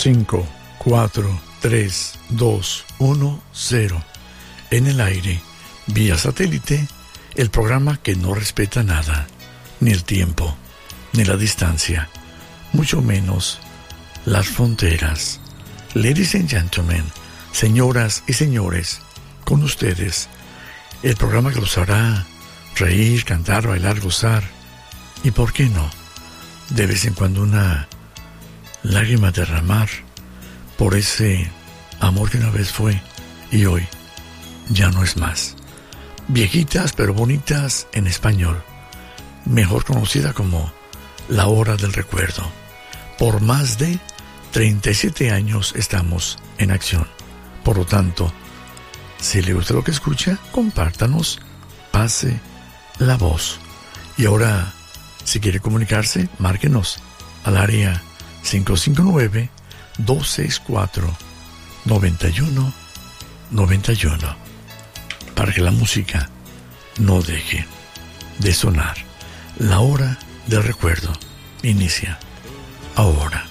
5, 4, 3, 2, 1, 0. En el aire, vía satélite, el programa que no respeta nada, ni el tiempo, ni la distancia, mucho menos las fronteras. Ladies and gentlemen, señoras y señores, con ustedes, el programa que los hará reír, cantar, bailar, gozar, y por qué no, de vez en cuando una lágrima derramar por ese amor que una vez fue y hoy ya no es más. Viejitas pero bonitas en español, mejor conocida como La Hora del Recuerdo. Por más de 37 años estamos en acción. Por lo tanto, si le gusta lo que escucha, compártanos, pase la voz. Y ahora, si quiere comunicarse, márquenos al área 559-264-9191 para que la música no deje de sonar. La Hora del Recuerdo inicia ahora.